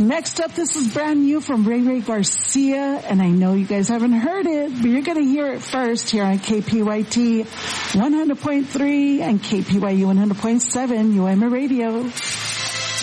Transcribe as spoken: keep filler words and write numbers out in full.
Next up, this is brand new from Ray Ray Garcia, and I know you guys haven't heard it, but you're going to hear it first here on K P Y T one hundred point three and K P Y U one hundred point seven U M A Radio.